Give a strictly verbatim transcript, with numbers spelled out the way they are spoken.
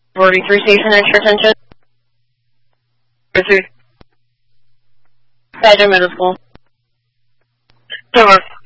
forty-three station at your attention. forty-three. Badger Middle School. Over.